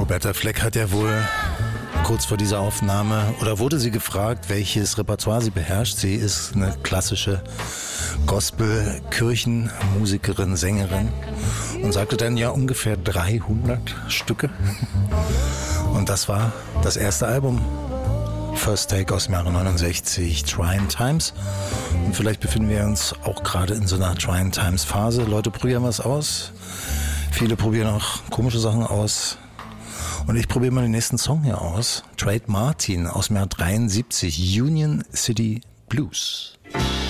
Roberta Fleck hat ja wohl kurz vor dieser Aufnahme, oder wurde sie gefragt, welches Repertoire sie beherrscht. Sie ist eine klassische Gospel-Kirchenmusikerin, Sängerin und sagte dann ja ungefähr 300 Stücke. Und das war das erste Album, First Take aus dem Jahre 69, Trying Times. Und vielleicht befinden wir uns auch gerade in so einer Trying Times Phase. Leute probieren was aus. Viele probieren auch komische Sachen aus. Und ich probiere mal den nächsten Song hier aus. Trade Martin aus dem Jahr 73, Union City Blues.